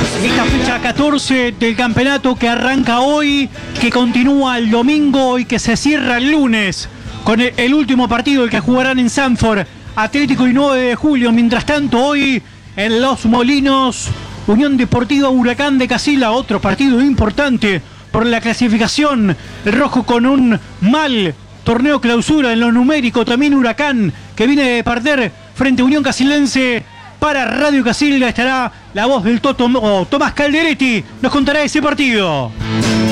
Esta fecha 14 del campeonato que arranca hoy, que continúa el domingo y que se cierra el lunes con el último partido, el que jugarán en Sanford, Atlético y 9 de julio. Mientras tanto, hoy en Los Molinos, Unión Deportiva Huracán de Casilda, otro partido importante por la clasificación. El rojo con un mal torneo clausura en lo numérico. También Huracán, que viene de perder frente a Unión Casildense. Para Radio Casilda estará la voz del Tomás Calderetti. Nos contará ese partido.